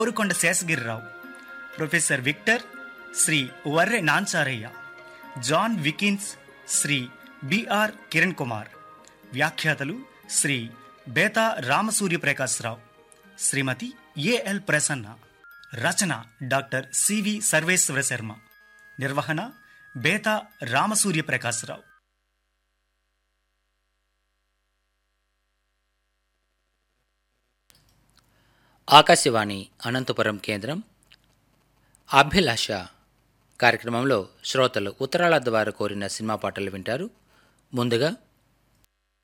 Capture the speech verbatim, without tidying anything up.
Korukonda Seshagiri Rao, professor Victor Shri వర్రె Nanchariah, John Wilkins Shri BR Kiran Kumar, వ్యాఖ్యాతలు శ్రీ బేతా రామసూర్య ప్రకాశ్రావు, శ్రీమతి AL Prasanna, రచన doctor CV సర్వేశ్వర శర్మ, నిర్వహణ బేతా రామసూర్య ప్రకాశ్రావు. ఆకాశవాణి అనంతపురం కేంద్రం. అభిలాష కార్యక్రమంలో శ్రోతలు ఉత్తరాల ద్వారా కోరిన సినిమా పాటలు వింటారు. ముందుగా